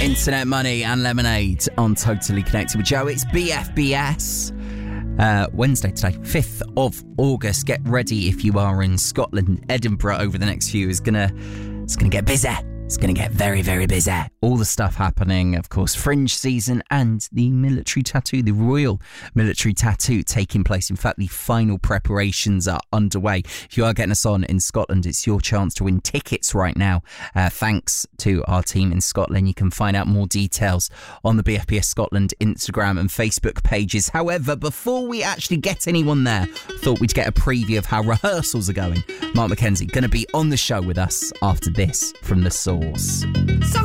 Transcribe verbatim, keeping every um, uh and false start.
Internet Money and Lemonade on Totally Connected with Joe. It's B F B S. Uh, Wednesday today, fifth of August. Get ready if you are in Scotland. Edinburgh over the next few is gonna, it's gonna get busy. It's going to get very, very busy. All the stuff happening, of course, Fringe season and the military tattoo, the Royal Military Tattoo taking place. In fact, the final preparations are underway. If you are getting us on in Scotland, it's your chance to win tickets right now. Uh, thanks to our team in Scotland. You can find out more details on the B F B S Scotland Instagram and Facebook pages. However, before we actually get anyone there, I thought we'd get a preview of how rehearsals are going. Mark McKenzie going to be on the show with us after this from The Source.